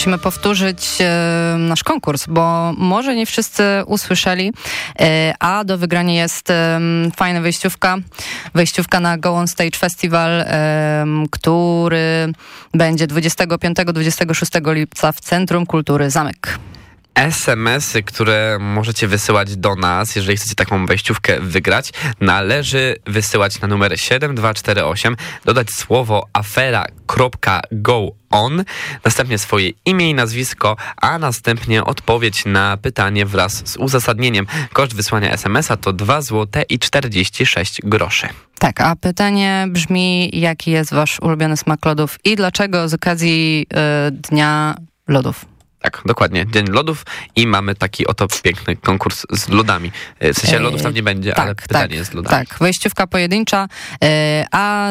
Musimy powtórzyć nasz konkurs, bo może nie wszyscy usłyszeli, a do wygrania jest fajna wejściówka na Go On Stage Festival, który będzie 25-26 lipca w Centrum Kultury Zamek. SMS-y, które możecie wysyłać do nas, jeżeli chcecie taką wejściówkę wygrać, należy wysyłać na numer 7248, dodać słowo afera.goon, następnie swoje imię i nazwisko, a następnie odpowiedź na pytanie wraz z uzasadnieniem. Koszt wysłania SMS-a to 2,46 zł. Tak, a pytanie brzmi, jaki jest wasz ulubiony smak lodów i dlaczego z okazji Dnia Lodów? Tak, dokładnie. Dzień lodów i mamy taki oto piękny konkurs z lodami. W sensie lodów tam nie będzie, ale pytanie jest z lodami. Tak, wejściówka pojedyncza, a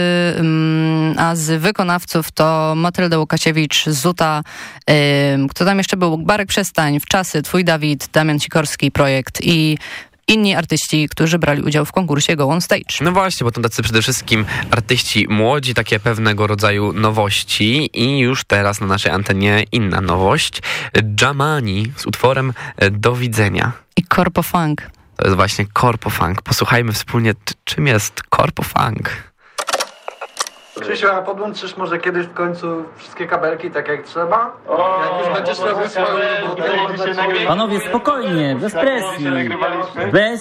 z wykonawców to Matylda Łukasiewicz, Zuta, kto tam jeszcze był? Barek Przestań, Wczasy, Twój Dawid, Damian Sikorski, Projekt i inni artyści, którzy brali udział w konkursie Go On Stage. No właśnie, bo to tacy przede wszystkim artyści młodzi, takie pewnego rodzaju nowości i już teraz na naszej antenie inna nowość. Jamani z utworem Do widzenia. I Corpo Funk. To jest właśnie Corpo Funk. Posłuchajmy wspólnie, czym jest Corpo Funk. Krzysiu, a podłączysz może kiedyś w końcu wszystkie kabelki tak jak trzeba? Jak już będziesz robił swoją robotę. Panowie, spokojnie, bez presji. Bez